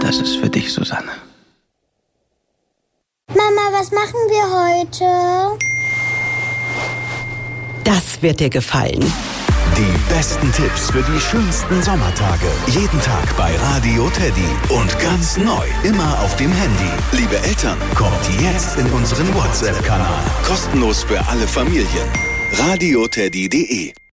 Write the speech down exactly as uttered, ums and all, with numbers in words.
Das ist für dich, Susanne. Mama, was machen wir heute? Das wird dir gefallen. Die besten Tipps für die schönsten Sommertage. Jeden Tag bei Radio Teddy. Und ganz neu, immer auf dem Handy. Liebe Eltern, kommt jetzt in unseren WhatsApp-Kanal. Kostenlos für alle Familien. radio teddy punkt de